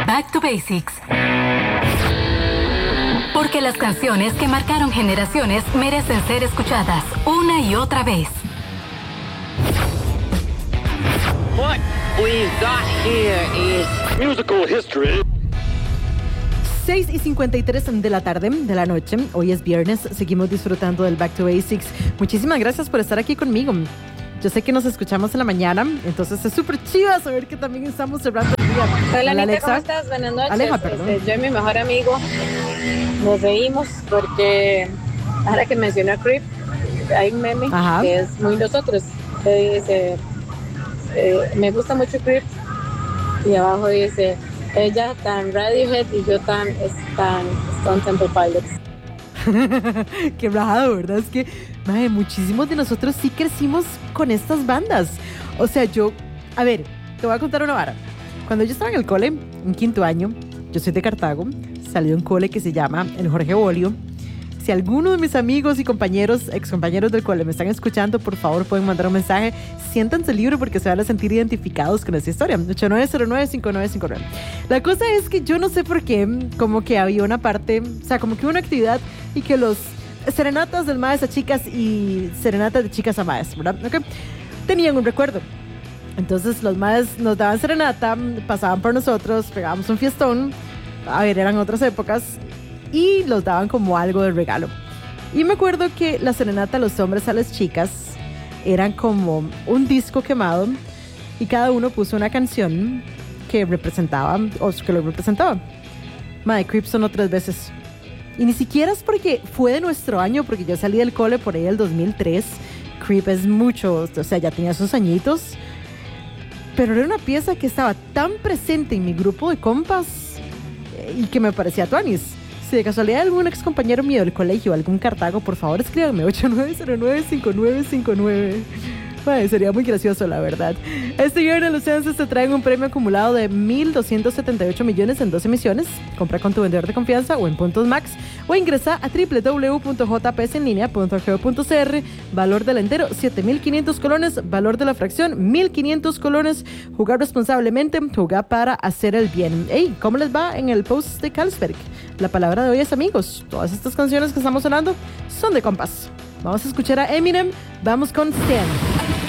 Back to Basics. Porque las canciones que marcaron generaciones merecen ser escuchadas una y otra vez. What we've got here is musical history. 6:53 de la tarde, de la noche. Hoy es viernes, seguimos disfrutando del Back to Basics. Muchísimas gracias por estar aquí conmigo. Yo sé que nos escuchamos en la mañana, entonces es súper chido saber que también estamos cerrando el día. Hola, Anita, Alexa. ¿cómo estás? Buenas noches. Aleja, perdón. Yo y mi mejor amigo nos reímos porque ahora que mencionó a Creep, hay un meme Ajá. que es muy nosotros. Que dice, me gusta mucho Creep, y abajo dice, ella tan Radiohead y yo tan Stone Temple Pilots. Qué rajado, ¿verdad? Es que, madre, muchísimos de nosotros sí crecimos con estas bandas. O sea, a ver, te voy a contar una vara. Cuando yo estaba en el cole, en quinto año, yo soy de Cartago, salí de un cole que se llama el Jorge Bolio. Si alguno de mis amigos y excompañeros del cole me están escuchando, por favor pueden mandar un mensaje. Siéntanse libres porque se van a sentir identificados con esta historia. 8909-5959. La cosa es que yo no sé por qué, como que había una parte, o sea, como que una actividad y que los serenatas del maes a chicas y serenatas de chicas a maes, ¿verdad? Okay. Tenían un recuerdo. Entonces los maes nos daban serenata, pasaban por nosotros, pegábamos un fiestón. A ver, eran otras épocas. Y los daban como algo de regalo. Y me acuerdo que la serenata a los hombres a las chicas eran como un disco quemado y cada uno puso una canción que representaba o que lo representaba. Madre, Creep sonó 3 veces. Y ni siquiera es porque fue de nuestro año, porque yo salí del cole por ahí del 2003. Creep es mucho, o sea, ya tenía sus añitos. Pero era una pieza que estaba tan presente en mi grupo de compas y que me parecía tuanis. Si de casualidad algún ex compañero mío del colegio, algún Cartago, por favor escríbanme 8909-5959. Bueno, sería muy gracioso, la verdad. Este viernes los Census te traen un premio acumulado de 1.278 millones en 2 emisiones. Compra con tu vendedor de confianza o en Puntos Max o ingresa a www.jpsenlinea.go.cr. Valor del entero 7.500 colones, valor de la fracción 1.500 colones. Jugar responsablemente, jugar para hacer el bien. Hey, ¿cómo les va en el post de Carlsberg? La palabra de hoy es amigos. Todas estas canciones que estamos sonando son de compas. Vamos a escuchar a Eminem. Vamos con Stan.